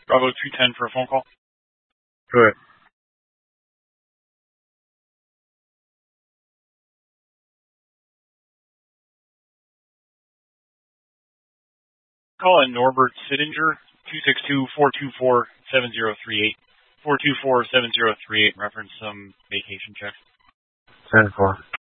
Bravo 310 for a phone call. Go ahead. Call in Norbert Sittinger, 262-424-7038. 424-7038, reference some vacation checks. 10-4.